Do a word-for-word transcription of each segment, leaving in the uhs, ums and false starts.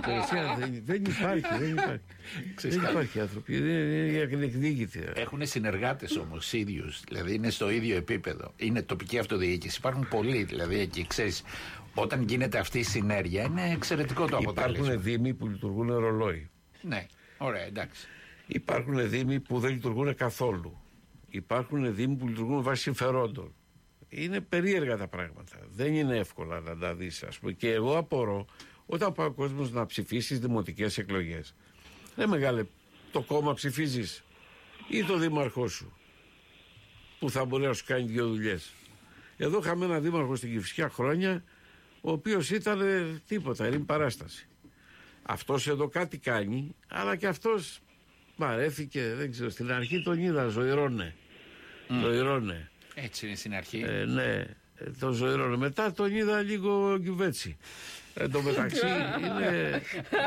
υπηρεσία δεν, δεν υπάρχει. Δεν υπάρχει, δεν υπάρχει άνθρωποι. Δεν είναι εκδίκητη. Έχουν συνεργάτες όμως ίδιους, δηλαδή είναι στο ίδιο επίπεδο. Είναι τοπική αυτοδιοίκηση. Υπάρχουν πολλοί δηλαδή εκεί, ξέρεις. Όταν γίνεται αυτή η συνέργεια είναι εξαιρετικό το αποτέλεσμα. Υπάρχουν δήμοι που λειτουργούν ρολόι. Ναι, ωραία, εντάξει. Υπάρχουν δήμοι που δεν λειτουργούν καθόλου. Υπάρχουν δήμοι που λειτουργούν βάσει συμφερόντων. Είναι περίεργα τα πράγματα. Δεν είναι εύκολα να τα δεις, ας πούμε. Και εγώ απορώ όταν πάει ο κόσμος να ψηφίσει στις δημοτικές εκλογές. Ναι, μεγάλε, το κόμμα ψηφίζεις ή το δήμαρχό σου που θα μπορεί να σου κάνει δύο δουλειές. Εδώ είχαμε ένα δήμαρχο στην Κηφισιά χρόνια, ο οποίος ήταν τίποτα, είναι παράσταση. Αυτός εδώ κάτι κάνει, αλλά και αυτός βαρέθηκε, δεν ξέρω, στην αρχή τον είδα, ζωηρώνε. Mm. Ζωηρώνε. Έτσι είναι στην αρχή. Ε, ναι, τον ζωηρώνε. Μετά τον είδα λίγο γκιουβέτσι. Εν τω μεταξύ είναι...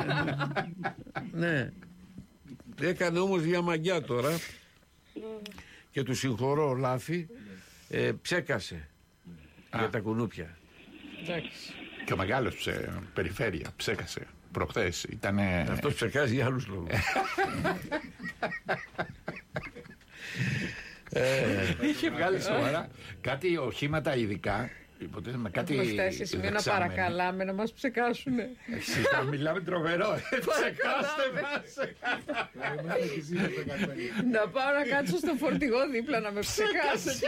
ναι. Έκανε όμως διαμαγιά τώρα και του συγχωρώ λάθη, ε, ψέκασε Α. για τα κουνούπια. Εντάξει. Και ο μεγάλος ψε, περιφέρεια ψέκασε προχθές. Ήτανε... Αυτός ψεκάζει για άλλους λόγους. ε, Είχε βγάλει σοβαρά κάτι οχήματα ειδικά. Υποτίθεται κάτι. Έχουμε φτάσει σε σημείο να παρακαλάμε να μας ψεκάσουνε. Εσύ θα μιλάμε τρομερό. Ψεκάστε μας. Να πάω να κάτσω στο φορτηγό δίπλα να με ψεκάσει.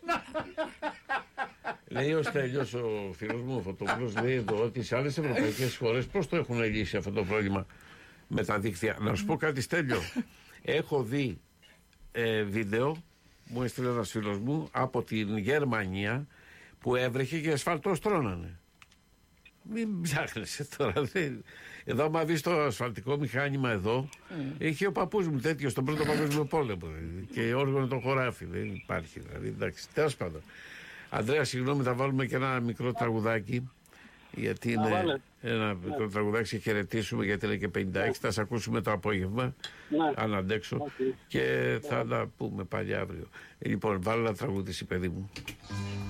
Λέει ο Στέλιος, ο φίλος μου ο φωτογράφος, λέει εδώ ότι σε άλλες ευρωπαϊκές χώρες πώς το έχουν λύσει αυτό το πρόβλημα με τα δίκτυα. Να σου πω κάτι, Στέλιο. Έχω δει ε, βίντεο, μου έστειλε ένας φίλος μου από την Γερμανία, που έβρεχε και ασφαλτό στρώνανε. Μην ψάχνεσαι τώρα. Εδώ, άμα δεις το ασφαλτικό μηχάνημα εδώ, mm. είχε ο παππούς μου τέτοιο στον πρώτο παγκόσμιο πόλεμο. Και όργανο το χωράφι. Δεν υπάρχει. Δηλαδή, εντάξει, τέλος πάντων. Ανδρέα, συγγνώμη, θα βάλουμε και ένα μικρό τραγουδάκι. Γιατί είναι βάλε. ένα μικρό yeah. τραγουδάκι, σε χαιρετήσουμε, γιατί είναι και πενήντα έξι. Yeah. Θα σε ακούσουμε το απόγευμα. Yeah. Αν αντέξω. Okay. Και yeah. θα τα πούμε πάλι αύριο. Λοιπόν, βάλω να τραγουδήσει, παιδί μου.